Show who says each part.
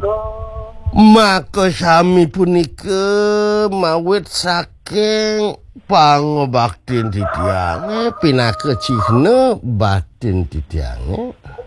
Speaker 1: Maka sami punika mawit saking pangobaktin didiange pinakejihna batin didiange